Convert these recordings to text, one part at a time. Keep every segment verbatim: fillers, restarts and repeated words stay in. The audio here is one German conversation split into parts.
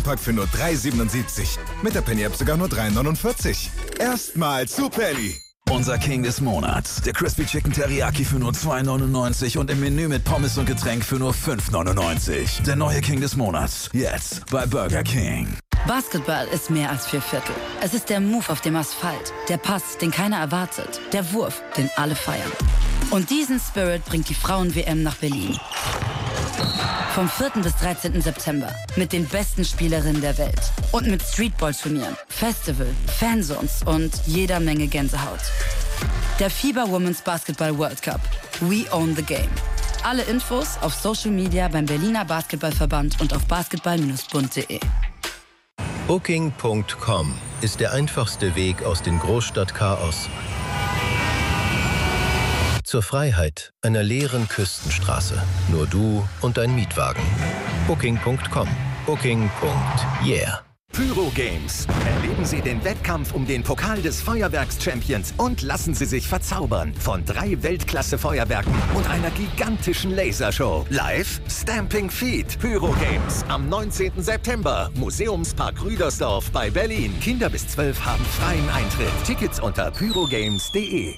Pack für nur drei siebenundsiebzig. Mit der Penny App sogar nur drei neunundvierzig. Erstmals zu Penny. Unser King des Monats. Der Crispy Chicken Teriyaki für nur zwei neunundneunzig und im Menü mit Pommes und Getränk für nur fünf neunundneunzig. Der neue King des Monats. Jetzt bei Burger King. Basketball ist mehr als vier Viertel. Es ist der Move auf dem Asphalt. Der Pass, den keiner erwartet. Der Wurf, den alle feiern. Und diesen Spirit bringt die Frauen-W M nach Berlin. Vom vierten bis dreizehnten September. Mit den besten Spielerinnen der Welt. Und mit Streetball-Turnieren, Festival, Fanzones und jeder Menge Gänsehaut. Der FIBA Women's Basketball World Cup. We own the game. Alle Infos auf Social Media beim Berliner Basketballverband und auf basketball Bindestrich bund punkt de. Booking Punkt com ist der einfachste Weg aus dem Großstadtchaos zur Freiheit einer leeren Küstenstraße. Nur du und dein Mietwagen. Booking Punkt com. Booking. Yeah. Pyro Games. Erleben Sie den Wettkampf um den Pokal des Feuerwerks-Champions und lassen Sie sich verzaubern von drei Weltklasse-Feuerwerken und einer gigantischen Lasershow. Live Stamping Feet. Pyro Games am neunzehnten September. Museumspark Rüdersdorf bei Berlin. Kinder bis zwölf haben freien Eintritt. Tickets unter pyrogames punkt de.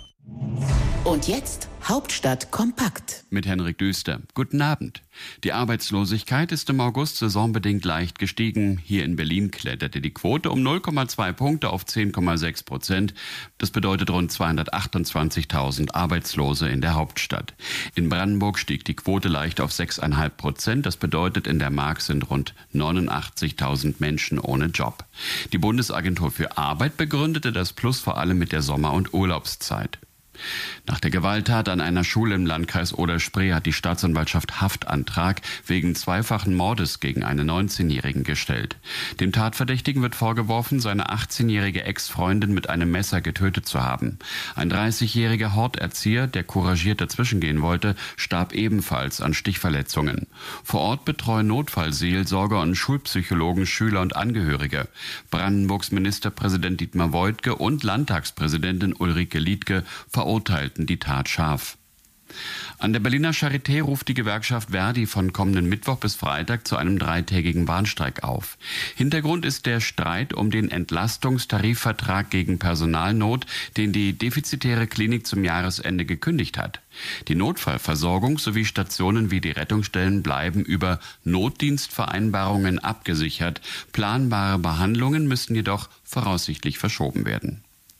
Und jetzt Hauptstadt kompakt. Mit Henrik Düster. Guten Abend. Die Arbeitslosigkeit ist im August saisonbedingt leicht gestiegen. Hier in Berlin kletterte die Quote um null Komma zwei Punkte auf zehn Komma sechs Prozent. Das bedeutet rund zweihundertachtundzwanzigtausend Arbeitslose in der Hauptstadt. In Brandenburg stieg die Quote leicht auf sechs Komma fünf Prozent. Das bedeutet, in der Mark sind rund neunundachtzigtausend Menschen ohne Job. Die Bundesagentur für Arbeit begründete das Plus vor allem mit der Sommer- und Urlaubszeit. Nach der Gewalttat an einer Schule im Landkreis Oder-Spree hat die Staatsanwaltschaft Haftantrag wegen zweifachen Mordes gegen einen neunzehnjährigen gestellt. Dem Tatverdächtigen wird vorgeworfen, seine achtzehnjährige Ex-Freundin mit einem Messer getötet zu haben. Ein dreißigjähriger Horterzieher, der couragiert dazwischengehen wollte, starb ebenfalls an Stichverletzungen. Vor Ort betreuen Notfallseelsorger und Schulpsychologen Schüler und Angehörige. Brandenburgs Ministerpräsident Dietmar Woidke und Landtagspräsidentin Ulrike Liedtke verurteilten die Tat scharf. An der Berliner Charité ruft die Gewerkschaft Verdi von kommenden Mittwoch bis Freitag zu einem dreitägigen Warnstreik auf. Hintergrund ist der Streit um den Entlastungstarifvertrag gegen Personalnot, den die defizitäre Klinik zum Jahresende gekündigt hat. Die Notfallversorgung sowie Stationen wie die Rettungsstellen bleiben über Notdienstvereinbarungen abgesichert. Planbare Behandlungen müssen jedoch voraussichtlich verschoben werden.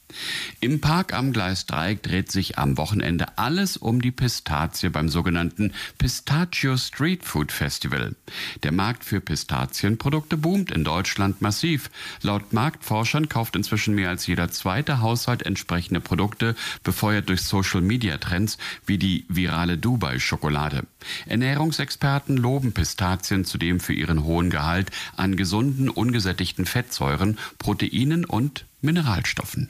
Im Park am Gleis Dreieck dreht sich am Wochenende alles um die Pistazie beim sogenannten Pistachio Street Food Festival. Der Markt für Pistazienprodukte boomt in Deutschland massiv. Laut Marktforschern kauft inzwischen mehr als jeder zweite Haushalt entsprechende Produkte, befeuert durch Social-Media-Trends wie die virale Dubai-Schokolade. Ernährungsexperten loben Pistazien zudem für ihren hohen Gehalt an gesunden, ungesättigten Fettsäuren, Proteinen und Mineralstoffen.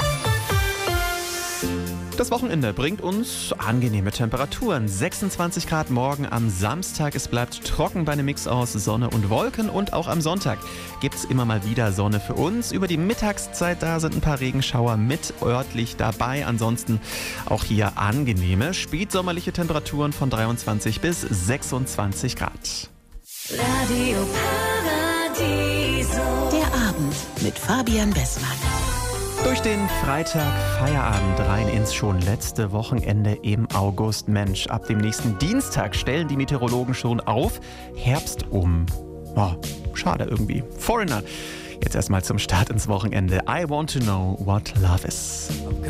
Das Wochenende bringt uns angenehme Temperaturen. sechsundzwanzig Grad morgen am Samstag. Es bleibt trocken bei einem Mix aus Sonne und Wolken. Und auch am Sonntag gibt es immer mal wieder Sonne für uns. Über die Mittagszeit, da sind ein paar Regenschauer mit örtlich dabei. Ansonsten auch hier angenehme, spätsommerliche Temperaturen von dreiundzwanzig bis sechsundzwanzig Grad. Radio Paradiso. Der Abend mit Fabian Bessmann. Durch den Freitag Feierabend rein ins schon letzte Wochenende im August. Mensch, ab dem nächsten Dienstag stellen die Meteorologen schon auf Herbst um. Oh, schade irgendwie. Foreigner. Jetzt erstmal zum Start ins Wochenende. I want to know what love is.